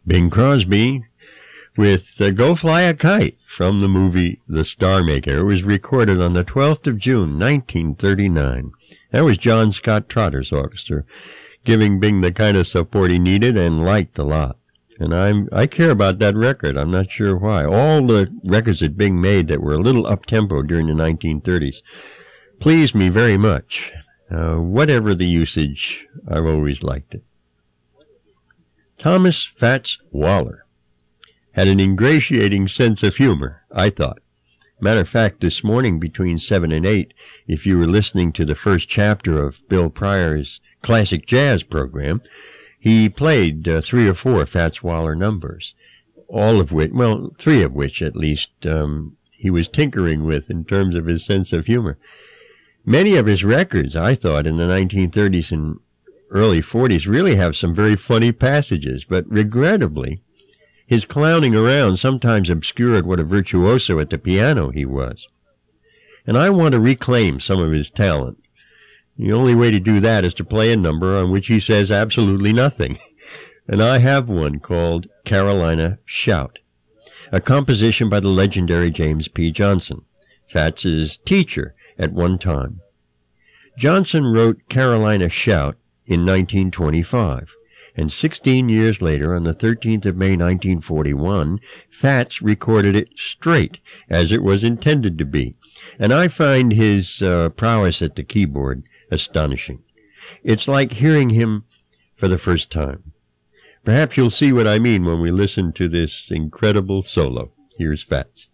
Bing Crosby with Go Fly a Kite from the movie The Star Maker. It was recorded on the 12th of June, 1939. That was John Scott Trotter's orchestra, giving Bing the kind of support he needed and liked a lot. And I care about that record. I'm not sure why. All the records that Bing made that were a little up-tempo during the 1930s pleased me very much. Whatever the usage, I've always liked it. Thomas Fats Waller had an ingratiating sense of humor, I thought. Matter of fact, this morning between 7 and 8, if you were listening to the first chapter of Bill Pryor's classic jazz program, he played 3 or 4 Fats Waller numbers, all of which, well, 3 of which at least, he was tinkering with in terms of his sense of humor. Many of his records, I thought, in the 1930s and early 40s really have some very funny passages, but regrettably, his clowning around sometimes obscured what a virtuoso at the piano he was. And I want to reclaim some of his talent. The only way to do that is to play a number on which he says absolutely nothing. And I have one called Carolina Shout, a composition by the legendary James P. Johnson, Fats's teacher at one time. Johnson wrote Carolina Shout in 1925, and 16 years later, on the 13th of May 1941, Fats recorded it straight, as it was intended to be. And I find his prowess at the keyboard astonishing. It's like hearing him for the first time. Perhaps you'll see what I mean when we listen to this incredible solo. Here's Fats.